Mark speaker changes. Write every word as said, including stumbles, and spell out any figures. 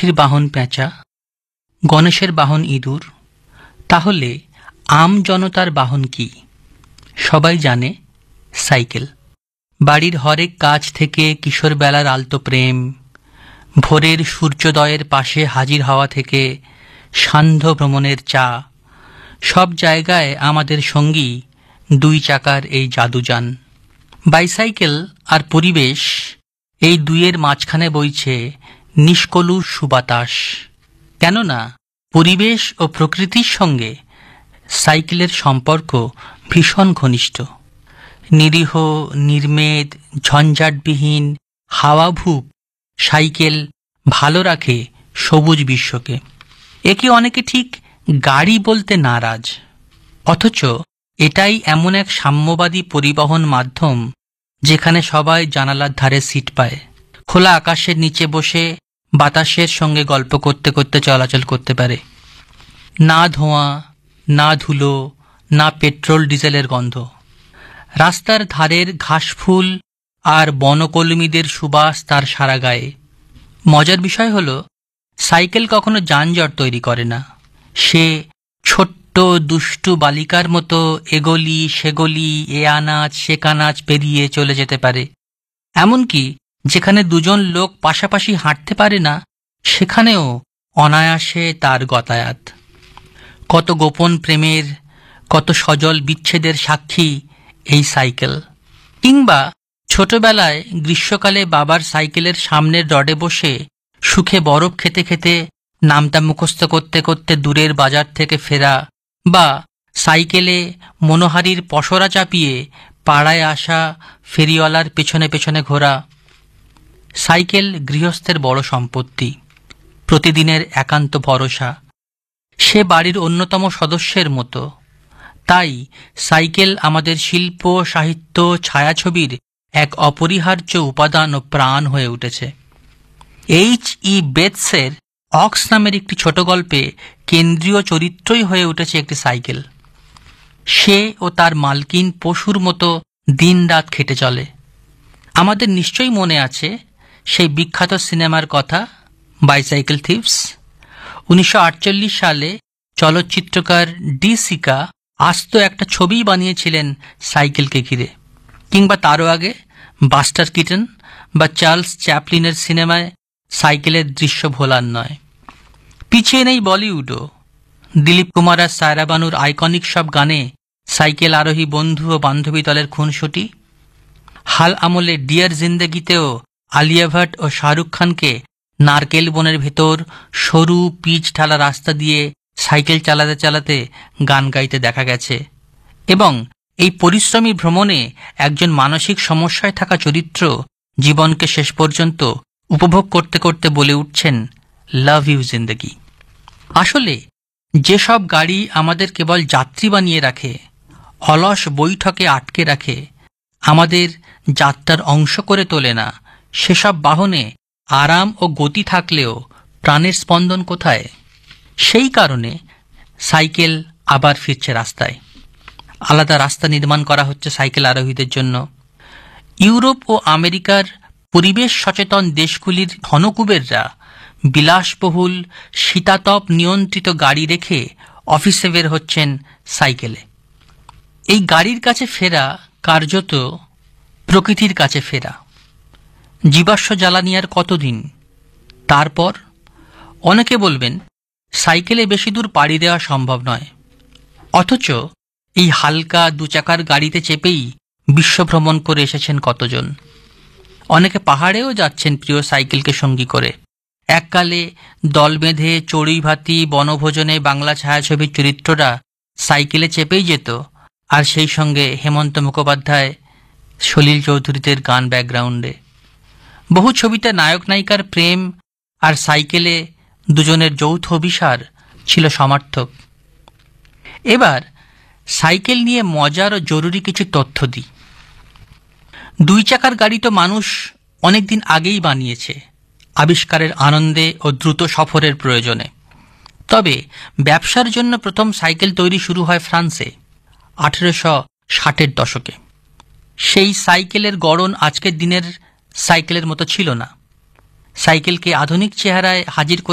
Speaker 1: লক্ষ্মীর বাহন পেঁচা, গণেশের বাহন ইঁদুর, তাহলে আম জনতার বাহন কি? সবাই জানে, সাইকেল। বাড়ির হরেক কাজ থেকে কিশোরবেলার আলতো প্রেম, ভোরের সূর্যোদয়ের পাশে হাজির হওয়া থেকে সান্ধ্য ভ্রমণের চা, সব জায়গায় আমাদের সঙ্গী দুই চাকার এই জাদুযান। বাইসাইকেল আর পরিবেশ, এই দুইয়ের মাঝখানে বইছে নিষ্কলুষ সুবাতাস। কেননা পরিবেশ ও প্রকৃতির সঙ্গে সাইকেলের সম্পর্ক ভীষণ ঘনিষ্ঠ। নিরীহ, নির্মেদ, ঝঞ্ঝাটবিহীন, হাওয়াভুক সাইকেল ভালো রাখে সবুজ বিশ্বকে। একে অনেকে ঠিক গাড়ি বলতে নারাজ, অথচ এটাই এমন এক সাম্যবাদী পরিবহন মাধ্যম যেখানে সবাই জানালার ধারে সিট পায়, খোলা আকাশের নিচে বসে বাতাসের সঙ্গে গল্প করতে করতে চলাচল করতে পারে। না ধোঁয়া, না ধুলো, না পেট্রোল ডিজেলের গন্ধ। রাস্তার ধারের ঘাসফুল আর বনকলমিদের সুবাস তার সারা গায়ে। মজার বিষয় হল, সাইকেল কখনো যানজট তৈরি করে না। সে ছোট্ট দুষ্টু বালিকার মতো এগলি সেগলি, এ আনাচ সে কানাচ পেরিয়ে চলে যেতে পারে। এমনকি যেখানে দুজন লোক পাশাপাশি হাঁটতে পারে না, সেখানেও অনায়াসে তার গতায়াত। কত গোপন প্রেমের, কত সজল বিচ্ছেদের সাক্ষী এই সাইকেল। কিংবা ছোটবেলায় গ্রীষ্মকালে বাবার সাইকেলের সামনের রডে বসে সুখে বরফ খেতে খেতে নামটা মুখস্থ করতে করতে দূরের বাজার থেকে ফেরা, বা সাইকেলে মনোহারীর পসরা চাপিয়ে পাড়ায় আসা ফেরিওয়ালার পেছনে পেছনে ঘোরা। সাইকেল গৃহস্থের বড় সম্পত্তি, প্রতিদিনের একান্ত ভরসা। সে বাড়ির অন্যতম সদস্যের মতো। তাই সাইকেল আমাদের শিল্প, সাহিত্য, ছায়াছবির এক অপরিহার্য উপাদান ও প্রাণ হয়ে উঠেছে। এইচ ই বেটসের অক্স নামের একটি ছোট গল্পে কেন্দ্রীয় চরিত্রই হয়ে উঠেছে একটি সাইকেল। সে ও তার মালকিন পশুর মতো দিন রাত খেটে চলে। আমাদের নিশ্চয়ই মনে আছে সেই বিখ্যাত সিনেমার কথা, বাইসাইকেল থিভস। উনিশশো আটচল্লিশ সালে চলচ্চিত্রকার ডি সিকা আস্ত একটা ছবি বানিয়েছিলেন সাইকেলকে ঘিরে। কিংবা তারও আগে বাস্টার কিটন বা চার্লস চ্যাপলিনের সিনেমায় সাইকেলের দৃশ্য ভোলার নয়। পিছিয়ে নেই বলিউডও। দিলীপ কুমার আর সায়রা বানুর আইকনিক সব গানে সাইকেল আরোহী বন্ধু ও বান্ধবী দলের খুনসুটি। হাল আমলে ডিয়ার জিন্দেগিতেও আলিয়া ভাট ও শাহরুখ খানকে নারকেল বনের ভেতর সরু পিচ ঢালা রাস্তা দিয়ে সাইকেল চালাতে চালাতে গান গাইতে দেখা গেছে। এবং এই পরিশ্রমী ভ্রমণে একজন মানসিক সমস্যায় থাকা চরিত্র জীবনকে শেষ পর্যন্ত উপভোগ করতে করতে বলে উঠছেন, লাভ ইউ জিন্দেগি। আসলে যেসব গাড়ি আমাদের কেবল যাত্রী বানিয়ে রাখে, অলস বৈঠকে আটকে রাখে, আমাদের যাত্রার অংশ করে তোলে না, সেসব বাহনে আরাম ও গতি থাকলেও প্রাণের স্পন্দন কোথায়? সেই কারণে সাইকেল আবার ফিরছে রাস্তায়। আলাদা রাস্তা নির্মাণ করা হচ্ছে সাইকেল আরোহীদের জন্য। ইউরোপ ও আমেরিকার পরিবেশ সচেতন দেশগুলির ধনকুবেররা বিলাসবহুল শীতাতপ নিয়ন্ত্রিত গাড়ি রেখে অফিসে বের হচ্ছেন সাইকেলে। এই গাড়ির কাছে ফেরা কার্যত প্রকৃতির কাছে ফেরা। জীবাশ্ম জ্বালানি আর কতদিন? তারপর অনেকে বলবেন সাইকেলে বেশি দূর পাড়ি দেওয়া সম্ভব নয়। অথচ এই হালকা দুচাকার গাড়িতে চেপেই বিশ্বভ্রমণ করে এসেছেন কতজন। অনেকে পাহাড়েও যাচ্ছেন প্রিয় সাইকেলকে সঙ্গী করে। এককালে দল বেঁধে চড়ুই ভাতি বনভোজনে বাংলা ছায়াছবির চরিত্ররা সাইকেলে চেপেই যেত, আর সেই সঙ্গে হেমন্ত মুখোপাধ্যায়, সলিল চৌধুরীদের গান ব্যাকগ্রাউন্ডে। বহু ছবিতে নায়ক নায়িকার প্রেম আর সাইকেলে দুজনের যৌথ অভিসার ছিল সমার্থক। এবার সাইকেল নিয়ে মজার ও জরুরি কিছু তথ্য দিই। দুই চাকার গাড়ি তো মানুষ অনেকদিন আগেই বানিয়েছে, আবিষ্কারের আনন্দে ও দ্রুত সফরের প্রয়োজনে। তবে ব্যবসার জন্য প্রথম সাইকেল তৈরি শুরু হয় ফ্রান্সে আঠেরোশো ষাটের দশকে। সেই সাইকেলের গড়ন আজকের দিনের সাইকেলের মতো ছিল না। সাইকেলকে আধুনিক চেহারায় হাজির